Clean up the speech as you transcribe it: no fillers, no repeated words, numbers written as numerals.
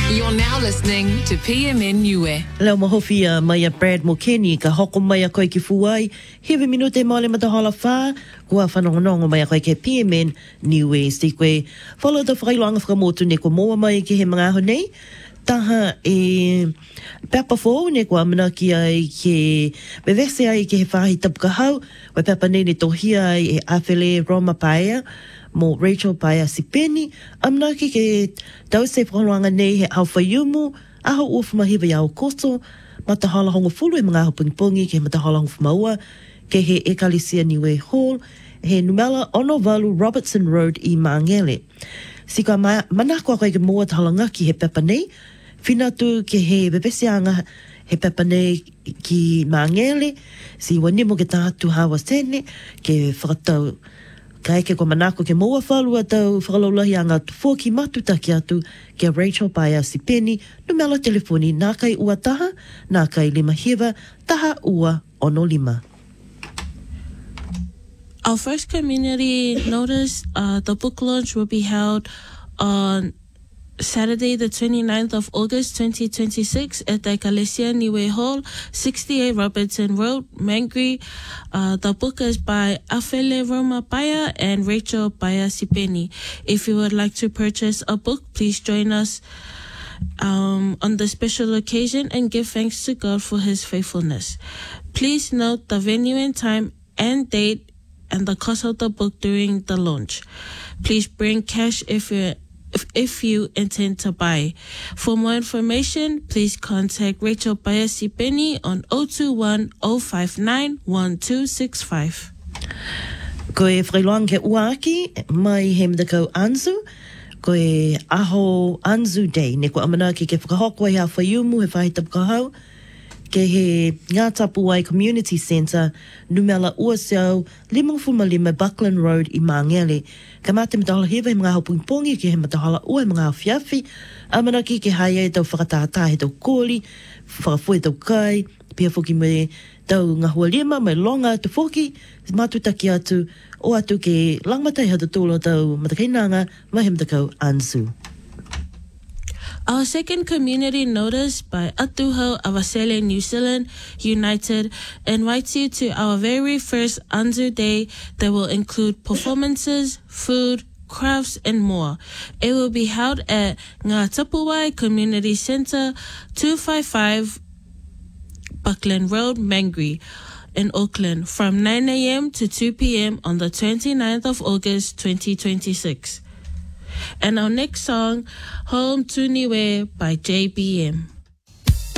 You're now listening to PMN Niue. Leo mahofia Maya Brad Mokeni ka hoko Maya koe ki fuai. Hewe minute male matahala wha. Kua whanongonongo Maya koe ke PMN Niue. Stikwe, follow the whailoanga whakamotu ne kua moa mai ke he mga aho nei. Taha e pepa fō ne kua amana ki ai ke wewese ai ke he whahi tapuka hau. Wai pepa nei ne tohia ai e Awhele Roma Paea. Mo Rachel Paea Sipeni, amana ki ke tau se whakaroanga nei he au whaiumu, aho ua whamahiwa iau koto, matahala hongo fulu e mga aho pungipungi, ke matahala hongo whamaua, ke he Ekalisia Niue Hall, he Numela Onovalu Robertson Road I Mangele. Sika manako koe ke moa tahalanga ki he pepa nei, whinatu ke he bebesianga he pepa nei ki Mangele, si wanimo ke tātu hawa sene, ke whakatau kai ke ko manako ke moa whalua tau whakalaulahi a ngā tufoki matutaki atu ke Rachel Paea Sipeni, numela telefoni nā kai ua taha, nā kai lima hewa, taha ua ono lima. Our first community notice, the book launch will be held on Saturday, the 29th of August, 2026 at the Ekalisia Niue Hall, 68 Robertson Road, Mangere. The book is by Awhele Roma Paea and Rachel Paea Sipeni. If you would like to purchase a book, please join us on the special occasion and give thanks to God for his faithfulness. Please note the venue and time and date and the cost of the book during the launch. Please bring cash if you intend to buy. For more information, please contact Rachel Paea Sipeni on 021-059-1265. Koe whailoang ke uaki, mai he mdakau Anzu, koe aho Anzu Day, ne ko amana ki ke whakahoko hea whaiumu he whahitapuka hau, ke he Ngā Tapuai Community Centre, Numela Uasau, 55 Buckland Road I Mangele. Ka mate matahala hewa he mga haupungipongi, ke he matahala ua he mga hawhiawhi, amanaki ke haia e tau whakatata he tau kōli, whakafue tau kai, pia whoki me tau ngahua lima, mai longa tu whoki, matutaki atu, o atu ke langmatai hata tōla tau matakainanga, mai he mtakau Anzu. Our second community notice by Atuho Awasele New Zealand United invites you to our very first Anzu Day that will include performances, food, crafts, and more. It will be held at Ngā Tapuai Community Centre, 255 Buckland Road, Mangere, in Auckland, from 9 a.m. to 2 p.m. on the 29th of August, 2026. And our next song, Home to Niue by JBM.